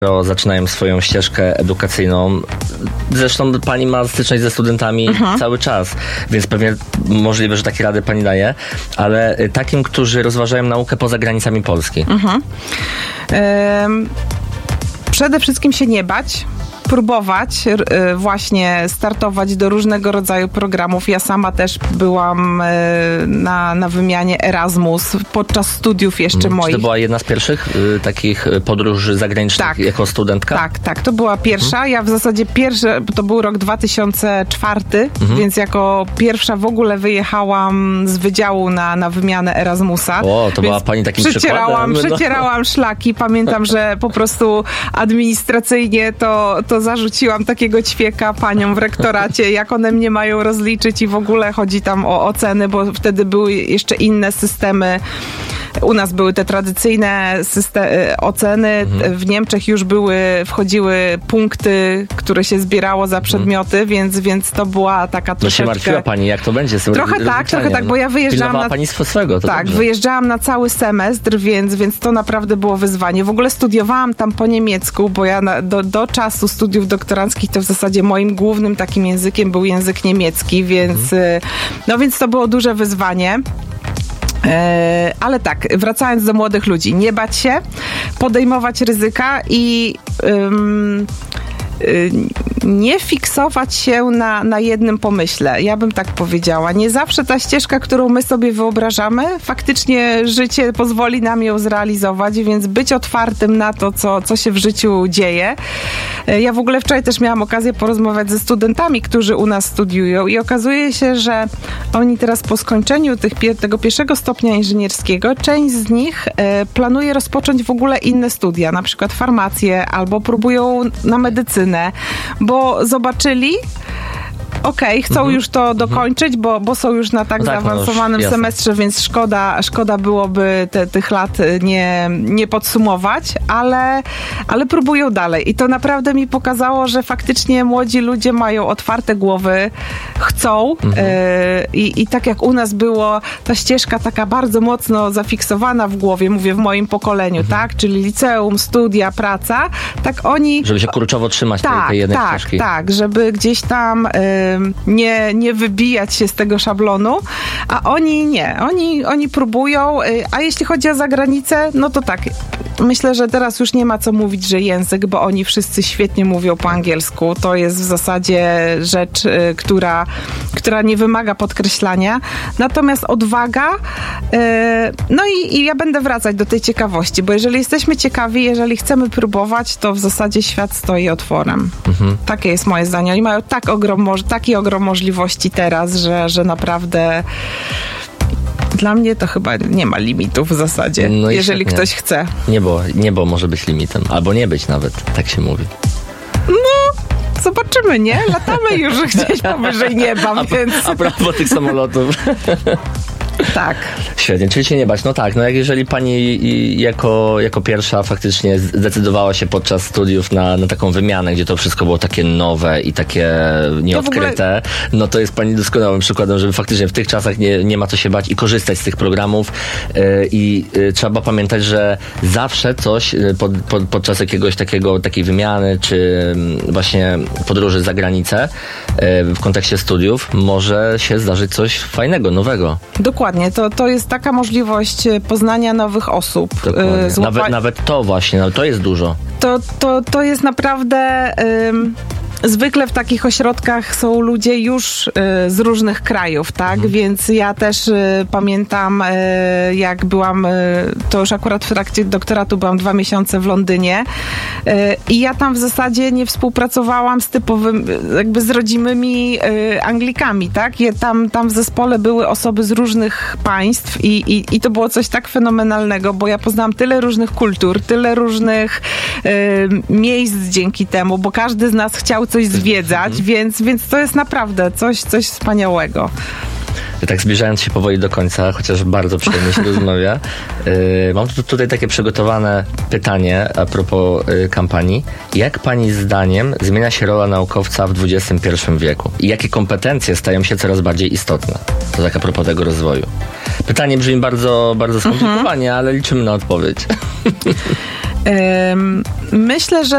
zaczynają swoją ścieżkę edukacyjną. Zresztą pani ma styczność ze studentami cały czas, więc pewnie możliwe, że takie rady pani daje, ale takim, którzy rozważają naukę poza granicami Polski. Przede wszystkim się nie bać, próbować właśnie startować do różnego rodzaju programów. Ja sama też byłam na wymianie Erasmus podczas studiów jeszcze moich. Czy to była jedna z pierwszych takich podróży zagranicznych jako studentka? Tak. To była pierwsza. Ja w zasadzie to był rok 2004, więc jako pierwsza w ogóle wyjechałam z wydziału na wymianę Erasmusa. O, to była pani takim przykładem. Przecierałam szlaki. Pamiętam, że po prostu administracyjnie to zarzuciłam takiego ćwieka paniom w rektoracie, jak one mnie mają rozliczyć i w ogóle chodzi tam o oceny, bo wtedy były jeszcze inne systemy. U nas były te tradycyjne oceny, w Niemczech już wchodziły punkty, które się zbierało za przedmioty, więc to była taka troszeczkę... No się martwiła pani, jak to będzie z tym Trochę tak, bo ja wyjeżdżałam pani swojego, to dobrze. Wyjeżdżałam na cały semestr, więc to naprawdę było wyzwanie. W ogóle studiowałam tam po niemiecku, bo ja do czasu studiów doktoranckich to w zasadzie moim głównym takim językiem był język niemiecki, więc to było duże wyzwanie. Ale tak, wracając do młodych ludzi, nie bać się, podejmować ryzyka i nie fiksować się na jednym pomyśle. Ja bym tak powiedziała. Nie zawsze ta ścieżka, którą my sobie wyobrażamy, faktycznie życie pozwoli nam ją zrealizować, więc być otwartym na to, co się w życiu dzieje. Ja w ogóle wczoraj też miałam okazję porozmawiać ze studentami, którzy u nas studiują i okazuje się, że oni teraz po skończeniu tego pierwszego stopnia inżynierskiego, część z nich planuje rozpocząć w ogóle inne studia, na przykład farmację albo próbują na medycynę, bo zobaczyli, chcą już to dokończyć, bo są już na zaawansowanym semestrze, więc szkoda byłoby tych lat nie podsumować, ale próbują dalej. I to naprawdę mi pokazało, że faktycznie młodzi ludzie mają otwarte głowy, chcą i tak jak u nas było ta ścieżka taka bardzo mocno zafiksowana w głowie, mówię w moim pokoleniu, tak? Czyli liceum, studia, praca, tak oni... Żeby się kurczowo trzymać tej jednej ścieżki. Tak, żeby gdzieś tam nie wybijać się z tego szablonu, a oni nie. Oni próbują, a jeśli chodzi o zagranicę, no to tak, myślę, że teraz już nie ma co mówić, że język, bo oni wszyscy świetnie mówią po angielsku. To jest w zasadzie rzecz, która nie wymaga podkreślania. Natomiast odwaga, no i ja będę wracać do tej ciekawości, bo jeżeli jesteśmy ciekawi, jeżeli chcemy próbować, to w zasadzie świat stoi otworem. Takie jest moje zdanie. Oni mają taki ogrom możliwości teraz, że naprawdę dla mnie to chyba nie ma limitów w zasadzie, jeżeli ktoś chce. Niebo może być limitem, albo nie być nawet, tak się mówi. No, zobaczymy, nie? Latamy już gdzieś powyżej nieba, więc... A propos tych samolotów. Tak. Świetnie, czyli się nie bać. No tak, jak jeżeli pani jako pierwsza faktycznie zdecydowała się podczas studiów na taką wymianę, gdzie to wszystko było takie nowe i takie nieodkryte, no to jest pani doskonałym przykładem, żeby faktycznie w tych czasach nie ma co się bać i korzystać z tych programów i trzeba pamiętać, że zawsze coś podczas takiej wymiany, czy właśnie podróży za granicę w kontekście studiów może się zdarzyć coś fajnego, nowego. Dokładnie. To jest taka możliwość poznania nowych osób. Nawet to właśnie, ale to jest dużo. To jest naprawdę... Zwykle w takich ośrodkach są ludzie już z różnych krajów, tak? Więc ja też pamiętam, jak byłam, to już akurat w trakcie doktoratu byłam 2 miesiące w Londynie i ja tam w zasadzie nie współpracowałam z rodzimymi Anglikami, tak? Tam w zespole były osoby z różnych państw i to było coś tak fenomenalnego, bo ja poznałam tyle różnych kultur, tyle różnych miejsc dzięki temu, bo każdy z nas chciał coś zwiedzać, więc to jest naprawdę coś wspaniałego. Tak zbliżając się powoli do końca, chociaż bardzo przyjemnie się rozmawia, mam tutaj takie przygotowane pytanie a propos kampanii. Jak pani zdaniem zmienia się rola naukowca w XXI wieku? I jakie kompetencje stają się coraz bardziej istotne? To tak a propos tego rozwoju. Pytanie brzmi bardzo, bardzo skomplikowanie, ale liczymy na odpowiedź. Myślę, że